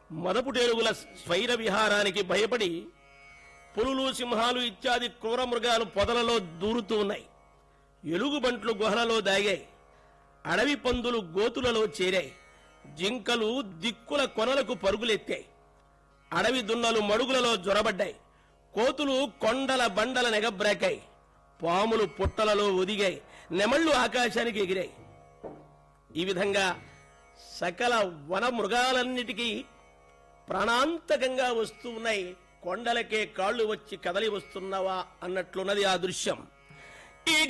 మదపుటేరుగుల స్వైర విహారానికి భయపడి పులులు సింహాలు ఇత్యాది క్రూర మృగాలు పొదలలో దూరుతూ ఉన్నాయి. ఎలుగుబంట్లు గుహలలో దాగాయి. అడవి పందులు గోతులలో చేరాయి. జింకలు దిక్కుల కొనలకు పరుగులెత్తాయి. అడవి దున్నలు మడుగులలో జొరబడ్డాయి. కోతులు కొండల బండల నెగబ్రాకాయి. పాములు పుట్టలలో ఒదిగాయి. నెమళ్లు ఆకాశానికి ఎగిరాయి. ఈ విధంగా సకల వన మృగాలన్నిటికీ ప్రాణాంతకంగా వస్తూ ఉన్నాయి. కొండలకే కాళ్లు వచ్చి కదలి వస్తున్నవా అన్నట్లున్నది ఆ దృశ్యం.